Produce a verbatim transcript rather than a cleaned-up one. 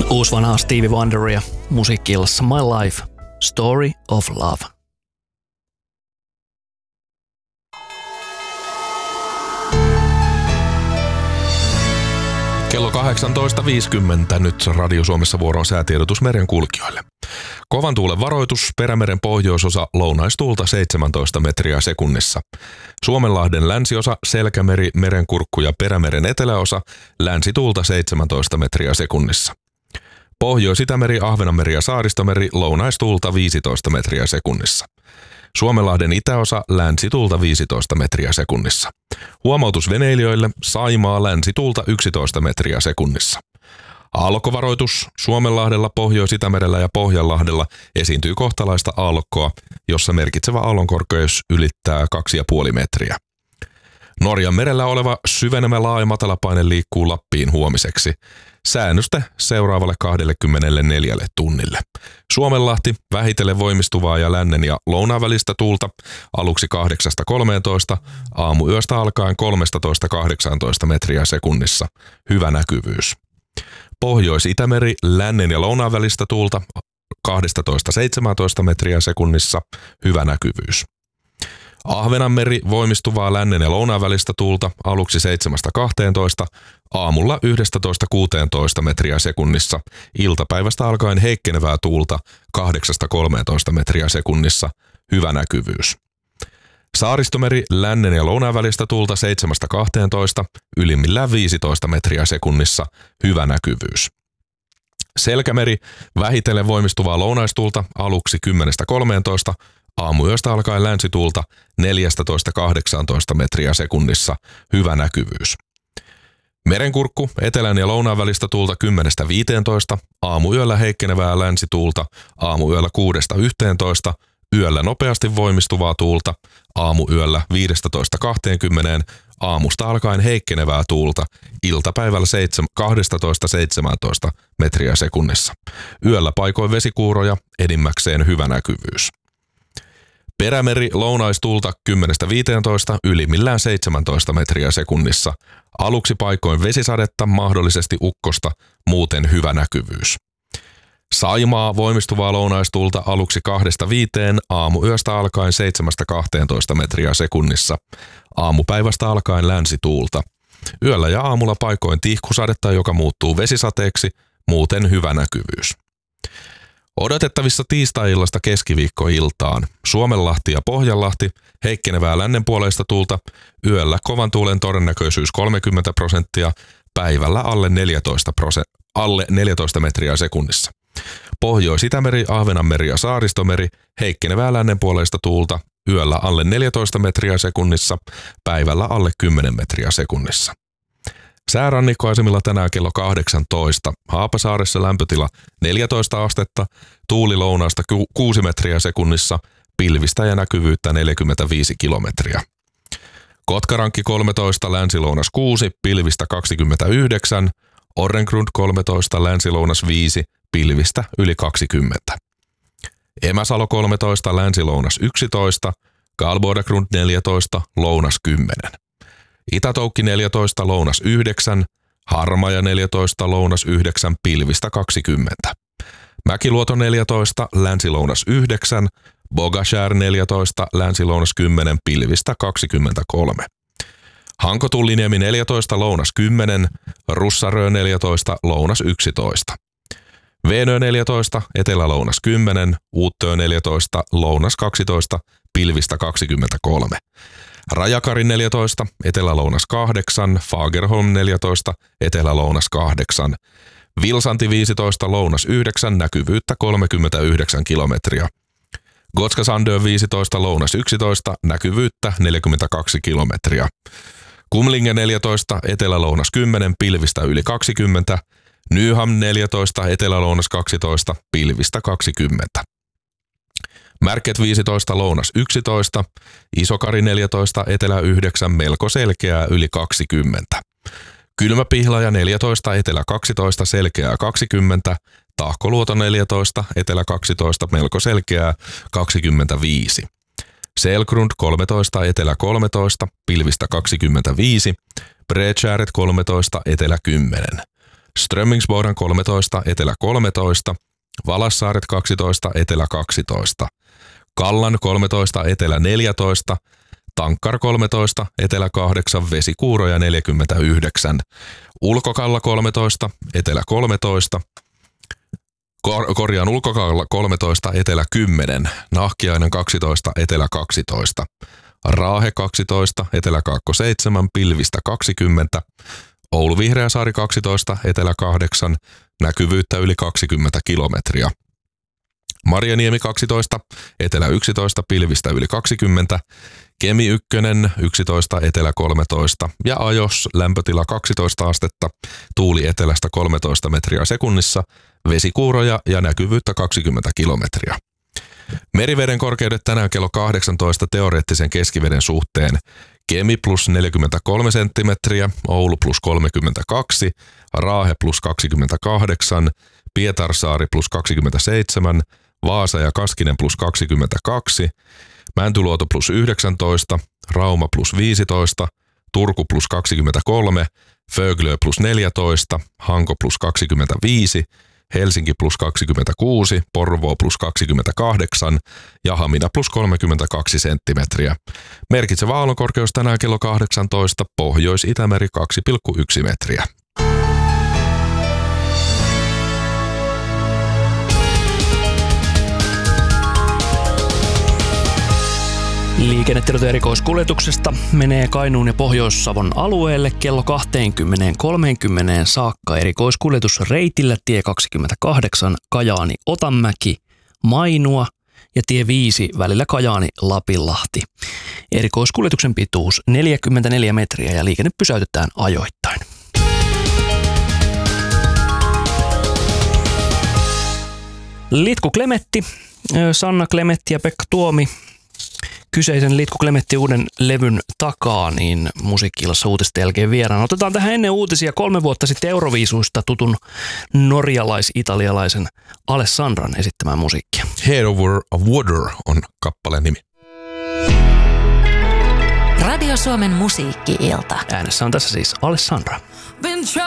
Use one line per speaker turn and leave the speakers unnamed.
Uusi vanha Stevie Wonderia musiikki-illassa My Life, Story of Love.
Kello kahdeksantoista viisikymmentä nyt Radio Suomessa vuoron säätiedotus merenkulkijoille. Kovan tuulen varoitus, Perämeren pohjoisosa, lounaistuulta seitsemäntoista metriä sekunnissa. Suomenlahden länsiosa, Selkämeri, Merenkurkku ja Perämeren eteläosa, länsituulta seitsemäntoista metriä sekunnissa. Pohjois-Itämeri, Ahvenanmeri ja Saaristomeri, lounaistuulta viisitoista metriä sekunnissa. Suomenlahden itäosa, länsituulta viisitoista metriä sekunnissa. Huomautus veneilijöille, Saimaa, länsituulta yksitoista metriä sekunnissa. Aallokkovaroitus, Suomenlahdella, Pohjois-Itämerellä ja Pohjanlahdella esiintyy kohtalaista aallokkoa, jossa merkitsevä aallonkorkeus ylittää kaksi pilkku viisi metriä. Norjan merellä oleva syvenemä laaja matalapaine liikkuu Lappiin huomiseksi. Säännöstä seuraavalle kaksikymmentäneljä tunnille. Suomenlahti vähitellen voimistuvaa ja lännen ja lounaan välistä tuulta aluksi kahdeksasta kolmeentoista, aamuyöstä alkaen kolmetoista kahdeksantoista metriä sekunnissa. Hyvä näkyvyys. Pohjois-Itämeri lännen ja lounaan välistä tuulta kaksitoista seitsemäntoista metriä sekunnissa. Hyvä näkyvyys. Ahvenanmeri voimistuvaa lännen ja lounaan välistä tuulta aluksi seitsemästä kahteentoista, aamulla yksitoista kuusitoista metriä sekunnissa, iltapäivästä alkaen heikkenevää tuulta kahdeksasta kolmeentoista metriä sekunnissa, hyvä näkyvyys. Saaristomeri lännen ja lounaan välistä tuulta seitsemästä kahteentoista, ylimmillään viisitoista metriä sekunnissa, hyvä näkyvyys. Selkämeri vähitellen voimistuvaa lounaistuulta aluksi kymmenestä kolmeentoista, aamuyöstä alkaen länsituulta neljätoista kahdeksantoista metriä sekunnissa, hyvä näkyvyys. Merenkurkku etelän ja lounaan välistä tuulta kymmenestä viiteentoista, aamuyöllä heikkenevää länsituulta, aamuyöllä kuudesta yhteentoista, yöllä nopeasti voimistuvaa tuulta, aamuyöllä viidestätoista kahteenkymmeneen, aamusta alkaen heikkenevää tuulta, iltapäivällä kaksitoista seitsemäntoista metriä sekunnissa. Yöllä paikoin vesikuuroja, enimmäkseen hyvä näkyvyys. Perämeri lounaistuulta kymmenestä viiteentoista, ylimmillään seitsemäntoista metriä sekunnissa. Aluksi paikoin vesisadetta, mahdollisesti ukkosta, muuten hyvä näkyvyys. Saimaa voimistuvaa lounaistuulta aluksi kahdesta viiteen, aamuyöstä alkaen seitsemästä kahteentoista metriä sekunnissa. Aamupäivästä alkaen länsituulta. Yöllä ja aamulla paikoin tihkusadetta, joka muuttuu vesisateeksi, muuten hyvä näkyvyys. Odotettavissa tiistai-illasta keskiviikkoiltaan. Suomenlahti ja Pohjanlahti, heikkenevää lännenpuoleista tuulta, yöllä kovan tuulen todennäköisyys kolmekymmentä prosenttia, päivällä alle neljätoista, prosent, alle neljätoista metriä sekunnissa. Pohjois-Itämeri, Ahvenanmeri ja Saaristomeri, heikkenevää lännenpuoleista tuulta, yöllä alle neljätoista metriä sekunnissa, päivällä alle kymmenen metriä sekunnissa. Säärannikkoasemilla tänään kello kahdeksantoista. Haapasaaressa lämpötila neljätoista astetta, tuuli lounaasta kuusi metriä sekunnissa, pilvistä ja näkyvyyttä neljäkymmentäviisi kilometriä. Kotkarankki kolmetoista, länsilounas kuusi, pilvistä kaksikymmentäyhdeksän, Orrengrund kolmetoista, länsilounas viisi, pilvistä yli kaksikymmentä. Emäsalo kolmetoista, länsilounas yksitoista, Galbordagrund neljätoista, lounas kymmenen. Itätoukki neljätoista, lounas yhdeksän, Harmaja neljätoista, lounas yhdeksän, pilvistä kaksikymmentä. Mäkiluoto neljätoista, länsilounas yhdeksän, Bogashär neljätoista, länsilounas kymmenen, pilvistä kaksikymmentäkolme. Hankotulliniemi neljätoista, lounas kymmenen, Russarö neljätoista, lounas yksitoista. Veenö neljätoista, etelälounas kymmenen, Uuttöö neljätoista, lounas kaksitoista, pilvistä kaksikymmentäkolme. Rajakari neljätoista, etelälounas kahdeksan, Fagerholm neljätoista, etelälounas kahdeksan. Vilsanti viisitoista, lounas yhdeksän, näkyvyyttä kolmekymmentäyhdeksän kilometriä. Gotska Sandö viisitoista, lounas yksitoista, näkyvyyttä neljäkymmentäkaksi kilometriä. Kumlinge neljätoista, etelälounas kymmenen, pilvistä yli kaksikymmentä. Nyham neljätoista, etelälounas kaksitoista, pilvistä kaksikymmentä. Märket viisitoista, lounas yksitoista, Isokari neljätoista, etelä yhdeksän, melko selkeää yli kaksikymmentä. Kylmäpihlaja neljätoista, etelä kaksitoista, selkeää kaksikymmentä, Tahkoluoto neljätoista, etelä kaksitoista, melko selkeää kaksikymmentäviisi. Selgrund kolmetoista, etelä kolmetoista, pilvistä kaksikymmentäviisi, Bredkäret kolmetoista, etelä kymmenen. Strömmingsboden kolmetoista, Etelä kolmetoista, Valassaaret kaksitoista, Etelä kaksitoista, Kallan kolmetoista, Etelä neljätoista, Tankkar kolmetoista, Etelä kahdeksan, Vesikuuroja neljäkymmentäyhdeksän, Ulkokalla kolmetoista, Etelä kolmetoista, Kor- korjaan Ulkokalla kolmetoista, Etelä kymmenen, Nahkiainen kaksitoista, Etelä kaksitoista, Raahe kaksitoista, Etelä seitsemän, Pilvistä kaksikymmentä, Oulu Vihreäsaari kaksitoista, Etelä kahdeksan, näkyvyyttä yli kaksikymmentä kilometriä. Marjaniemi kaksitoista, Etelä yksitoista, Pilvistä yli kaksikymmentä, Kemi yksi yksitoista, Etelä kolmetoista ja Ajos lämpötila kaksitoista astetta, tuuli etelästä kolmetoista metriä sekunnissa, vesikuuroja ja näkyvyyttä kaksikymmentä kilometriä. Meriveden korkeudet tänään kello kahdeksantoista teoreettisen keskiveden suhteen: Kemi plus neljäkymmentäkolme senttimetriä, Oulu plus kolmekymmentäkaksi, Raahe plus kaksikymmentäkahdeksan, Pietarsaari plus kaksikymmentäseitsemän, Vaasa ja Kaskinen plus kaksikymmentäkaksi, Mäntyluoto plus yhdeksäntoista, Rauma plus viisitoista, Turku plus kaksikymmentäkolme, Föglö plus neljätoista, Hanko plus kaksikymmentäviisi, Helsinki plus kaksikymmentäkuusi, Porvoo plus kaksikymmentäkahdeksan ja Hamina plus kolmekymmentäkaksi senttimetriä. Merkitsevä aallonkorkeus tänään kello kahdeksantoista, Pohjois-Itämeri kaksi pilkku yksi metriä.
Liikennetiedot erikoiskuljetuksesta menee Kainuun ja Pohjois-Savon alueelle kello kaksikymmentä kolmekymmentä saakka. Erikoiskuljetusreitillä tie kaksikymmentäkahdeksan Kajaani-Otanmäki, Mainua ja tie viisi välillä Kajaani-Lapinlahti. Erikoiskuljetuksen pituus neljäkymmentäneljä metriä ja liikenne pysäytetään ajoittain. Litku Klemetti, Sanna Klemetti ja Pekka Tuomi kyseisen Litku Klemetti uuden levyn takaa, niin Musiikki-illassa uutisten jälkeen vieraan. Otetaan tähän ennen uutisia kolme vuotta sitten Euroviisuista tutun norjalais-italialaisen Alessandran esittämää musiikkia.
Head Over Water on kappaleen nimi.
Radio Suomen Musiikki-ilta.
Äänessä on tässä siis Alessandra.